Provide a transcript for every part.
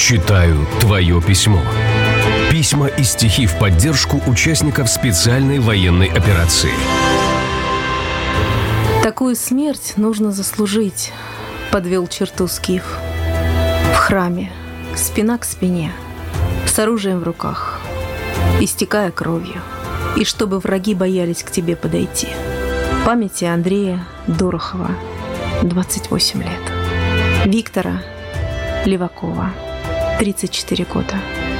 Читаю твое письмо. Письма и стихи в поддержку участников специальной военной операции. Такую смерть нужно заслужить, подвел черту скиф. В храме, спина к спине, с оружием в руках, истекая кровью, и чтобы враги боялись к тебе подойти. Памяти Андрея Дорохова, 28 лет. Виктора Левакова, 34 года.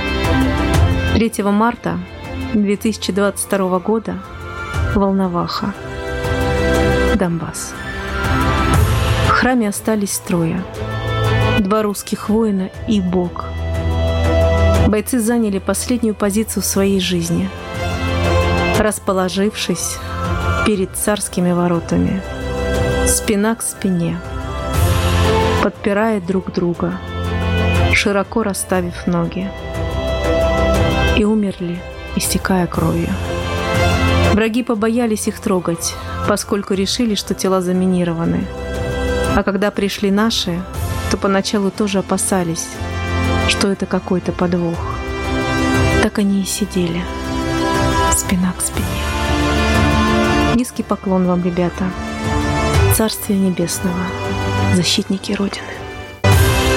3 марта 2022 года Волноваха, Донбасс. В храме остались трое. 2 русских воина и Бог. Бойцы заняли последнюю позицию в своей жизни, расположившись перед царскими воротами, спина к спине, подпирая друг друга, широко расставив ноги, и умерли, истекая кровью. Враги побоялись их трогать, поскольку решили, что тела заминированы. А когда пришли наши, то поначалу тоже опасались, что это какой-то подвох. Так они и сидели, спина к спине. Низкий поклон вам, ребята. Царствия Небесного, защитники Родины.